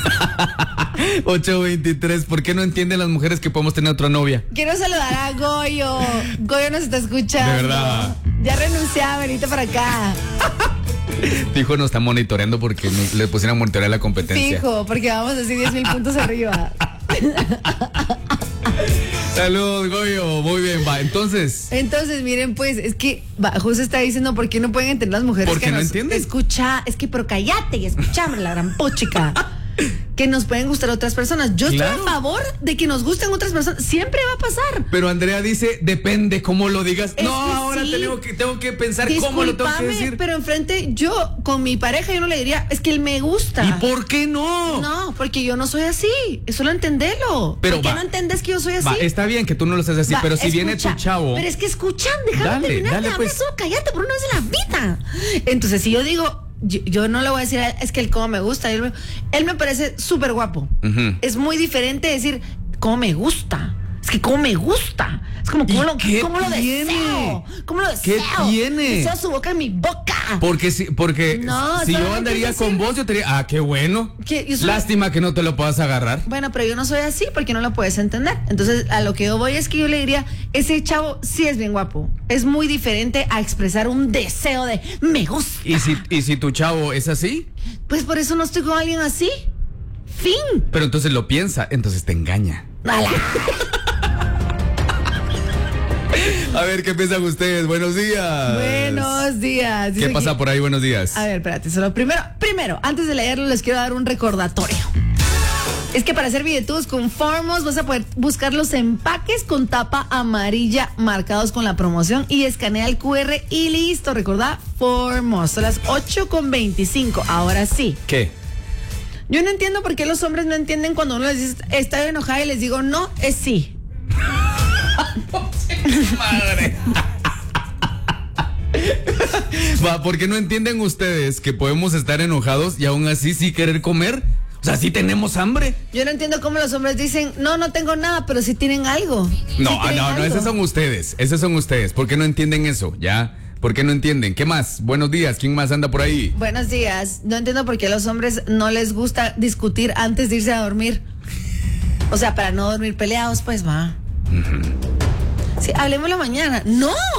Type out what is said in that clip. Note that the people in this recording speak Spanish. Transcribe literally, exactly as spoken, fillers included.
ocho veintitrés, ¿por qué no entienden las mujeres que podemos tener otra novia? Quiero saludar a Goyo. Goyo nos está escuchando. De verdad. Ya renunciaba, venite para acá. Dijo, nos está monitoreando porque nos- le pusieron a monitorear la competencia. Fijo, porque vamos así diez mil puntos arriba. Saludos, Goyo. Muy bien, va. Entonces, Entonces, miren, pues, es que va, José está diciendo por qué no pueden entender las mujeres. ¿Por qué que no nos entienden? Escucha, es que, pero cállate y escuchame, la gran pochica. Que nos pueden gustar otras personas. Yo Claro. estoy a favor de que nos gusten otras personas. Siempre va a pasar. pero Andrea dice, depende cómo lo digas. Es no, que ahora sí. tengo que, tengo que pensar cómo lo tengo que Discúlpame, decir. pero enfrente, yo con mi pareja, yo no le diría, es que él me gusta. ¿Y por qué no? No, porque yo no soy así. Solo entendelo. Pero ¿Por qué va. no entendés que yo soy así? Va, está bien que tú no lo seas así, Va, pero si escucha, viene tu chavo. Pero es que escuchan, déjame Dale, terminar dale, de hablar, pues. solo cállate por una vez en la vida. Entonces, si yo digo, yo, yo no le voy a decir a él, es que él cómo me gusta. Él me, él me parece súper guapo. Ujú. Es muy diferente decir cómo me gusta. Es que cómo me gusta. Es como cómo ¿Y lo, qué cómo lo tiene? deseo. ¿Cómo lo ¿Qué deseo? tiene? Deseo su boca en mi boca. Porque si, porque No, si yo solamente andaría es con decir- vos, yo te diría, ah, qué bueno. Que yo soy- Lástima que no te lo puedas agarrar. Bueno, pero yo no soy así porque no lo puedes entender. Entonces, a lo que yo voy es que yo le diría, ese chavo sí es bien guapo. Es muy diferente a expresar un deseo de me gusta. ¿Y si, y si tu chavo es así? Pues por eso no estoy con alguien así. Fin. Pero entonces lo piensa, entonces te engaña. Ala. A ver, ¿qué piensan ustedes? Buenos días. Buenos días. ¿Qué Dice pasa aquí- por ahí? Buenos días. A ver, espérate, solo primero, primero, antes de leerlo les quiero dar un recordatorio. Es que para hacer billetudos con Formos vas a poder buscar los empaques con tapa amarilla marcados con la promoción y escanea el cu erre y listo. Recordá, Formos. Son las ocho con veinticinco. Ahora sí. ¿Qué? Yo no entiendo por qué los hombres no entienden cuando uno les dice estoy enojada y les digo no, es sí. Madre. Va, ¿por qué no entienden ustedes que podemos estar enojados y aún así sí querer comer? O sea, sí tenemos hambre. Yo no entiendo cómo los hombres dicen no, no tengo nada, pero sí tienen algo. No, Sí ah, tienen no, no, algo. esos son ustedes. Esos son ustedes. ¿Por qué no entienden eso? ¿Ya? ¿Por qué no entienden? ¿Qué más? Buenos días. ¿Quién más anda por ahí? Buenos días. No entiendo por qué a los hombres no les gusta discutir antes de irse a dormir. O sea, para no dormir peleados, pues va. Sí, hablemos la mañana. No.